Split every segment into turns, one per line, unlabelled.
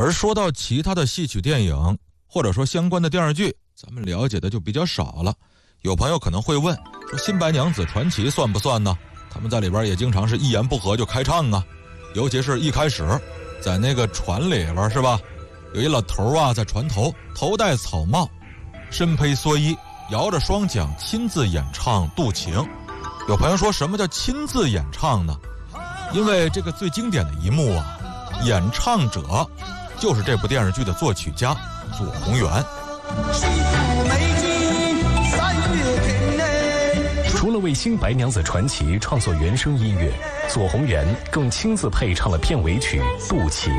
而说到其他的戏曲电影，或者说相关的电视剧，咱们了解的就比较少了。有朋友可能会问，说《新白娘子传奇》算不算呢？他们在里边也经常是一言不合就开唱啊，尤其是一开始在那个船里边是吧，有一老头啊在船头，头戴草帽，身披蓑衣，摇着双桨，亲自演唱《渡情》。有朋友说，什么叫亲自演唱呢？因为这个最经典的一幕啊，演唱者就是这部电视剧的作曲家左宏元。
除了为《新白娘子传奇》创作原声音乐，左宏元更亲自配唱了片尾曲《渡情》。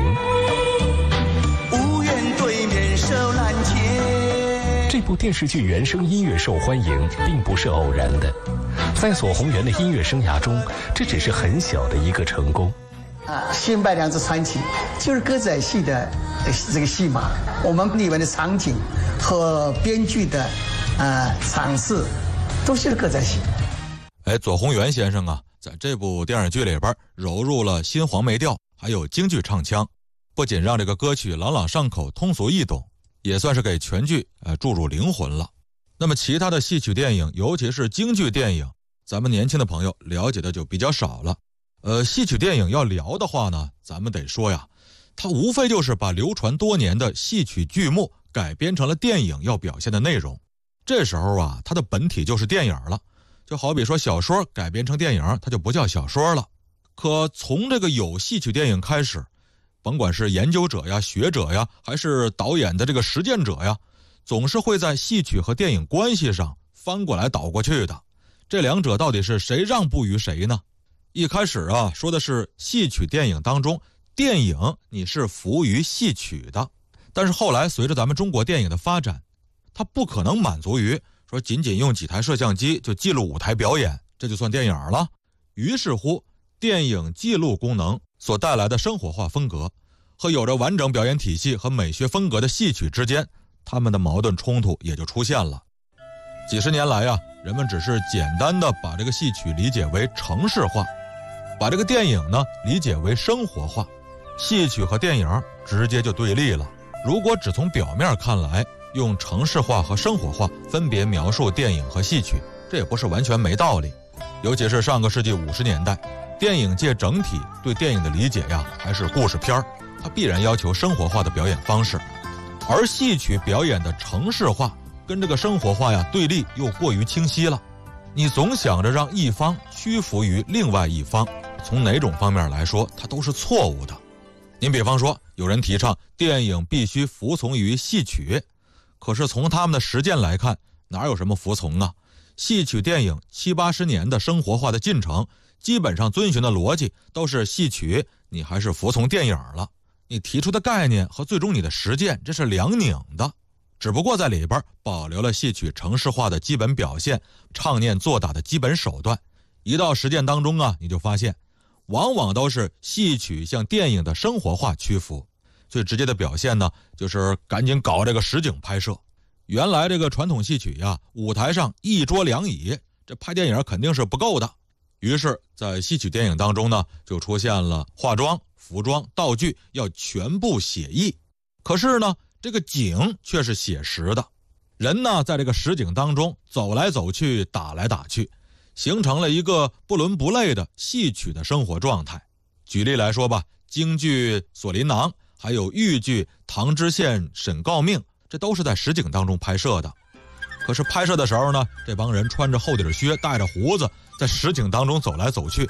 无缘对面手难牵。
这部电视剧原声音乐受欢迎，并不是偶然的。在左宏元的音乐生涯中，这只是很小的一个成功。
新白娘子传奇就是歌仔戏的这个戏码，我们里面的场景和编剧的场次都是歌仔戏。
左宏元先生啊，在这部电视剧里边揉入了新黄梅调，还有京剧唱腔，不仅让这个歌曲朗朗上口、通俗易懂，也算是给全剧注入灵魂了。那么其他的戏曲电影，尤其是京剧电影，咱们年轻的朋友了解的就比较少了。戏曲电影要聊的话呢，咱们得说呀，它无非就是把流传多年的戏曲剧目改编成了电影要表现的内容。这时候啊，它的本体就是电影了。就好比说小说改编成电影，它就不叫小说了。可从这个有戏曲电影开始，甭管是研究者呀、学者呀，还是导演的这个实践者呀，总是会在戏曲和电影关系上翻过来倒过去的。这两者到底是谁让步于谁呢？一开始啊，说的是戏曲电影当中，电影你是服务于戏曲的。但是后来随着咱们中国电影的发展，它不可能满足于说仅仅用几台摄像机就记录舞台表演，这就算电影了。于是乎，电影记录功能所带来的生活化风格和有着完整表演体系和美学风格的戏曲之间，他们的矛盾冲突也就出现了。几十年来啊，人们只是简单的把这个戏曲理解为程式化，把这个电影呢理解为生活化，戏曲和电影直接就对立了。如果只从表面看来，用程式化和生活化分别描述电影和戏曲，这也不是完全没道理。尤其是上个世纪50年代，电影界整体对电影的理解呀，还是故事片，它必然要求生活化的表演方式。而戏曲表演的程式化跟这个生活化呀对立又过于清晰了，你总想着让一方屈服于另外一方，从哪种方面来说它都是错误的。您比方说，有人提倡电影必须服从于戏曲，可是从他们的实践来看，哪有什么服从啊？戏曲电影70、80年的生活化的进程，基本上遵循的逻辑都是戏曲你还是服从电影了。你提出的概念和最终你的实践，这是两拧的。只不过在里边保留了戏曲程式化的基本表现，唱念做打的基本手段。一到实践当中啊，你就发现往往都是戏曲向电影的生活化屈服。最直接的表现呢，就是赶紧搞这个实景拍摄。原来这个传统戏曲呀，舞台上一桌两椅，这拍电影肯定是不够的。于是在戏曲电影当中呢，就出现了化妆、服装、道具要全部写意。可是呢，这个景却是写实的，人呢在这个实景当中走来走去，打来打去，形成了一个不伦不类的戏曲的生活状态。举例来说吧，京剧《锁麟囊》还有豫剧《唐知县审诰命》，这都是在实景当中拍摄的。可是拍摄的时候呢，这帮人穿着厚底靴，带着胡子，在实景当中走来走去，